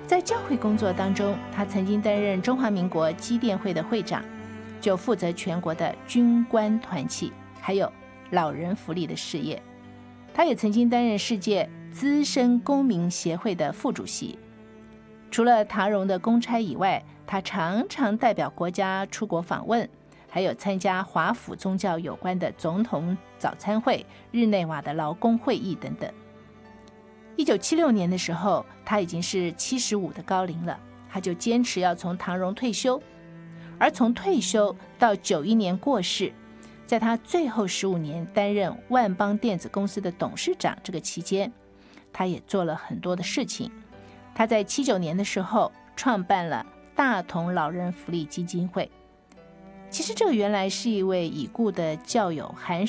在教会工作当中，他曾经担任中华民国基甸会的会长，就负责全国的军官团契还有老人福利的事业。他也曾经担任世界资深公民协会的副主席。除了塔荣的公差以外，他常常代表国家出国访问，还有参加华府宗教有关的总统早餐会、日内瓦的劳工会议等等。1976年的时候，他已经是75的高龄了，他就坚持要从唐荣退休。而从退休到91年过世，在他最后15年担任万邦电子公司的董事长这个期间，他也做了很多的事情。他在79年的时候创办了大同老人福利基金会。其实这个原来是一位已故的教友韩